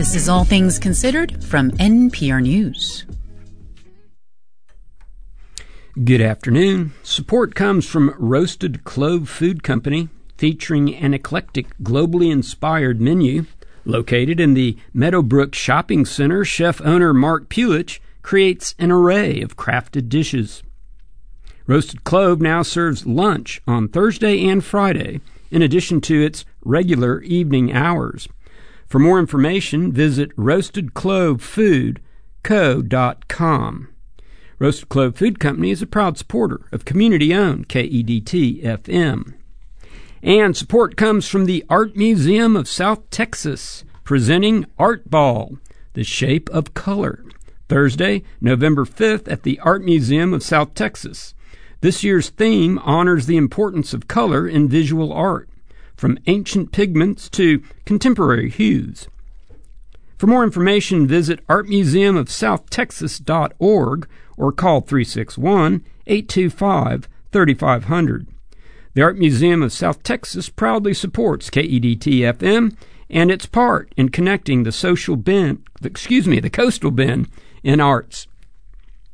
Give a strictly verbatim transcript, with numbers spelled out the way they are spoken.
This is All Things Considered from N P R News. Good afternoon. Support comes from Roasted Clove Food Company, featuring an eclectic, globally inspired menu. Located in the Meadowbrook Shopping Center, chef-owner Mark Pulich creates an array of crafted dishes. Roasted Clove now serves lunch on Thursday and Friday, in addition to its regular evening hours. For more information, visit roasted clove food co dot com. Roasted Clove Food Company is a proud supporter of community-owned K E D T F M. And support comes from the Art Museum of South Texas, presenting Art Ball, The Shape of Color, Thursday, November fifth at the Art Museum of South Texas. This year's theme honors the importance of color in visual art, from ancient pigments to contemporary hues. For more information, visit art museum of south texas dot org or call three six one, eight two five, three five zero zero. The Art Museum of South Texas proudly supports K E D T F M and its part in connecting the social bend, excuse me, the coastal bend in arts.